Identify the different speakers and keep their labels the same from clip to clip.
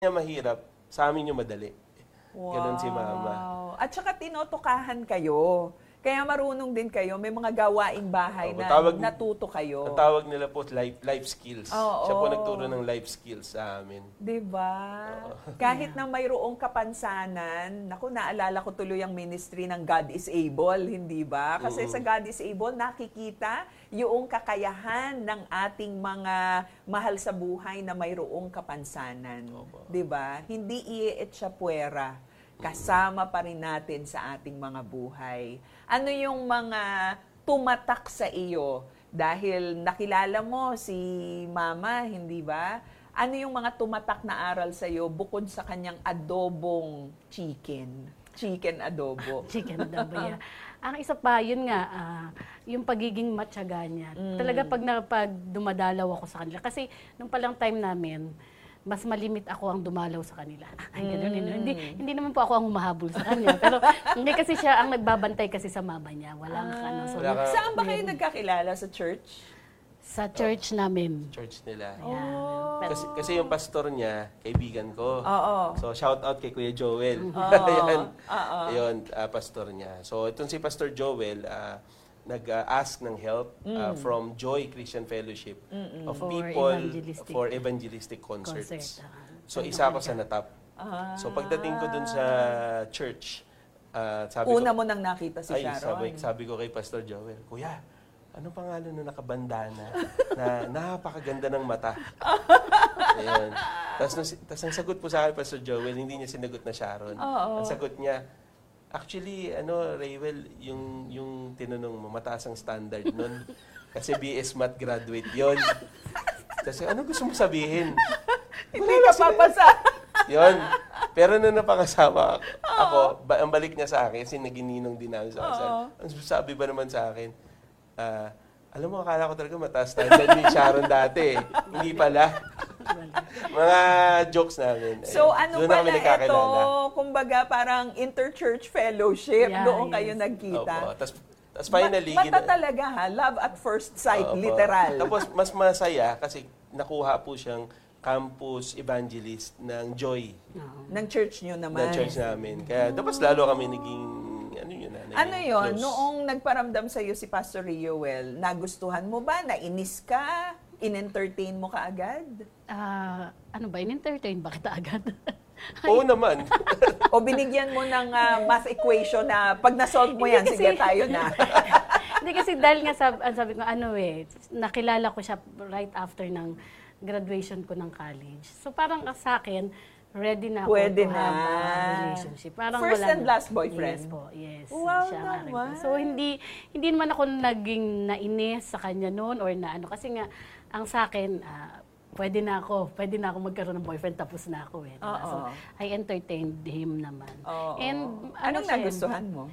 Speaker 1: niya mahirap, sa amin yung madali. Ganun si Mama.
Speaker 2: Wow. At saka tinotokahan kayo. Kaya marunong din kayo. May mga gawaing bahay na natuto kayo.
Speaker 1: Ang tawag nila po life skills.
Speaker 2: Oo.
Speaker 1: Siya po nagturo ng life skills sa amin.
Speaker 2: Diba? Kahit na mayroong kapansanan, naku, naalala ko tuloy ang ministry ng God is Able, hindi ba? Kasi sa God is Able, nakikita yung kakayahan ng ating mga mahal sa buhay na mayroong kapansanan. Diba? Hindi ietsa puwera. Kasama pa rin natin sa ating mga buhay. Ano yung mga tumatak sa iyo? Dahil nakilala mo si Mama, hindi ba? Ano yung mga tumatak na aral sa iyo bukod sa kanyang adobong chicken? Chicken adobo.
Speaker 3: Chicken adobo, yeah. Ang isa pa, yun nga, yung pagiging matyaga niya. Talaga pag dumadalaw ako sa kanila. Kasi nung palang time namin, mas malimit ako ang dumalaw sa kanila. Ay, ganun, hindi naman po ako ang humahabol sa kanya. Pero hindi kasi siya ang nagbabantay kasi sa mama niya. Walang So,
Speaker 2: saan ba kayo nagkakilala? Sa church?
Speaker 3: Sa church namin.
Speaker 1: Church nila.
Speaker 3: Yeah.
Speaker 1: Kasi yung pastor niya, kaibigan ko.
Speaker 2: Oo.
Speaker 1: So, shout out kay Kuya Joel. Ayun, pastor niya. So, itong si Pastor Joel, nag-ask ng help from Joy Christian Fellowship of people for evangelistic concerts. So, isa ako sa natap. So, pagdating ko dun sa church, sabi
Speaker 2: Una
Speaker 1: ko,
Speaker 2: mo nang nakita si Sharon.
Speaker 1: sabi ko kay Pastor Joel, Kuya, ano pangalan na nakabandana na napakaganda ng mata? Ayun. Tapos ang sagot po sa akin, Pastor Joel, hindi niya sinagot na Sharon. Ang sagot niya, actually, Raywell, yung tinanong mo, mataas ang standard nun. Kasi BS Math graduate yon. Kasi ano gusto mo sabihin?
Speaker 2: Hindi ka papasa.
Speaker 1: Yon. Pero nung napangasawa ako, ang balik niya sa akin, kasi nagininong din namin sa kasal. Ang sabi ba naman sa akin, alam mo, akala ko talaga mataas standard ni Sharon dati. Hindi pala. Mga jokes namin.
Speaker 2: So ano
Speaker 1: doon
Speaker 2: pala ito, kumbaga parang inter-church fellowship, doon kayo nagkita.
Speaker 1: Tapos finally,
Speaker 2: mata talaga ha, love at first sight, literal.
Speaker 1: Tapos mas masaya kasi nakuha po siyang campus evangelist ng Joy.
Speaker 2: Ng church nyo naman.
Speaker 1: Ng church namin. Kaya tapos lalo kami naging
Speaker 2: ano yun? Noong nagparamdam sa iyo si Pastor Rioel, nagustuhan mo ba? Nainis ka? In-entertain mo ka agad?
Speaker 3: Ano ba? In-entertain ba kita agad?
Speaker 1: Oo naman.
Speaker 2: O binigyan mo ng math equation na pag nasolve mo yan, sige tayo na.
Speaker 3: Hindi kasi dahil nga sabi ko, nakilala ko siya right after ng graduation ko ng college. So parang sa akin, ready na ako
Speaker 2: Pwede
Speaker 3: to
Speaker 2: na.
Speaker 3: have a relationship. Parang
Speaker 2: First
Speaker 3: wala
Speaker 2: and
Speaker 3: na.
Speaker 2: last boyfriend?
Speaker 3: Yes po, yes.
Speaker 2: Wow
Speaker 3: Siya
Speaker 2: naman.
Speaker 3: So hindi naman ako naging nainis sa kanya noon or na ano. Kasi nga, ang sa akin, pwede na ako magkaroon ng boyfriend, tapos na ako eh. So I entertained him naman. And
Speaker 2: anong nagustuhan mo?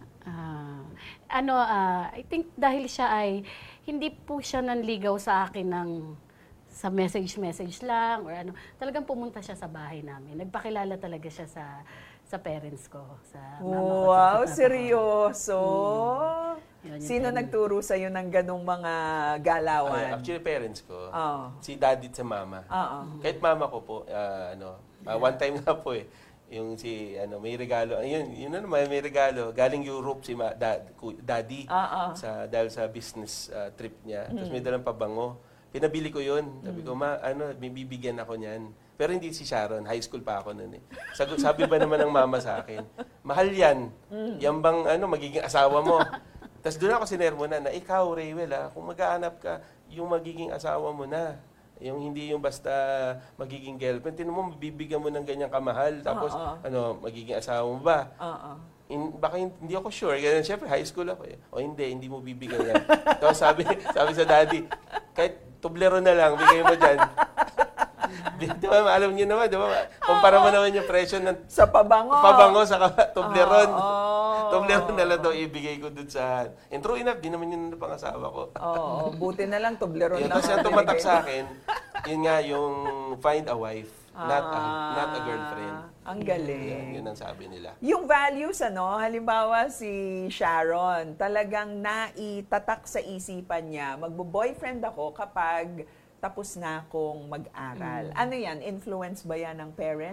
Speaker 3: I think dahil siya ay, hindi po siya nanligaw sa akin sa message lang or ano. Talagang pumunta siya sa bahay namin. Nagpakilala talaga siya sa parents ko, sa mama ko.
Speaker 2: Wow, seryoso. Sino
Speaker 1: Yun.
Speaker 2: nagturo sa iyo ng ganung mga galawan?
Speaker 1: Actually, parents ko. Si daddy at sa mama. Kahit mama ko po, one time nga po yung may regalo. Yun naman, may regalo. Galing Europe si daddy dahil sa business trip niya. Tapos may dalang pabango. Pinabili ko yun. Sabi ko, may bibigyan ako niyan. Pero hindi si Sharon. High school pa ako noon eh. Sabi ba naman ng mama sa akin, mahal yan. Yan bang magiging asawa mo? Tapos doon ako sinermo na ikaw, Raywell, kung mag-aanap ka, yung magiging asawa mo na. Yung hindi yung basta magiging girlfriend. Tinan mo, bibigyan mo ng ganyang kamahal. Tapos, magiging asawa mo ba? Baka hindi ako sure. Ganun, syempre, high school ako eh. O hindi mo bibigyan yan. Tapos sabi sa daddy, kahit tublero na lang, bigay mo dyan. Di ba, alam niyo naman, di ba? Kumpara mo naman yung presyo ng
Speaker 2: sa pabango.
Speaker 1: Sa tubleron. Tubleron na lang daw ibigay ko dun sa... And true enough, di naman yun na pangasawa ko.
Speaker 2: Buti na lang tubleron lang.
Speaker 1: Tapos yung tumatak sa akin, yun nga yung find a wife, not a girlfriend.
Speaker 2: Ang galing.
Speaker 1: Yun ang sabi nila.
Speaker 2: Yung values, halimbawa si Sharon, talagang naitatak sa isipan niya, magbo-boyfriend ako kapag tapos na akong mag-aral. Ano yan? Influence ba yan ng parents?